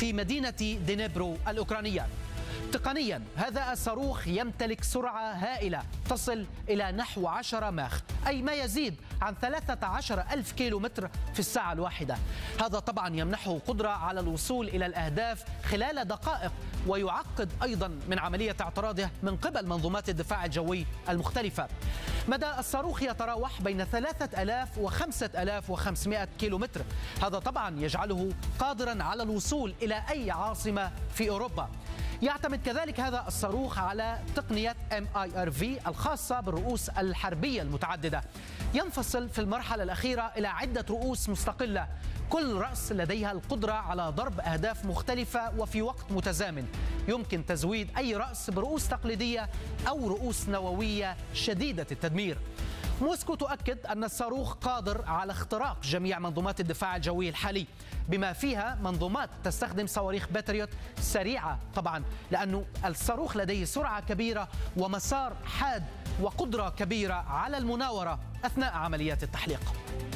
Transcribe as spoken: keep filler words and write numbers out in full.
في مدينة دنيبرو الأوكرانية. تقنيا هذا الصاروخ يمتلك سرعة هائلة تصل إلى نحو عشرة ماخ، أي ما يزيد عن ثلاثة عشر ألف كيلومتر في الساعة الواحدة. هذا طبعا يمنحه قدرة على الوصول إلى الأهداف خلال دقائق، ويعقد أيضا من عملية اعتراضه من قبل منظومات الدفاع الجوي المختلفة. مدى الصاروخ يتراوح بين ثلاثة آلاف وخمسة آلاف وخمسمائة كيلومتر. هذا طبعا يجعله قادرا على الوصول إلى أي عاصمة في أوروبا. يعتمد كذلك هذا الصاروخ على تقنية إم آي آر في الخاصة بالرؤوس الحربية المتعددة. ينفصل في المرحلة الأخيرة إلى عدة رؤوس مستقلة، كل رأس لديها القدرة على ضرب أهداف مختلفة وفي وقت متزامن. يمكن تزويد أي رأس برؤوس تقليدية أو رؤوس نووية شديدة التدمير. موسكو تؤكد أن الصاروخ قادر على اختراق جميع منظومات الدفاع الجوي الحالي، بما فيها منظومات تستخدم صواريخ باتريوت سريعة طبعا، لأن الصاروخ لديه سرعة كبيرة ومسار حاد وقدرة كبيرة على المناورة أثناء عمليات التحليق.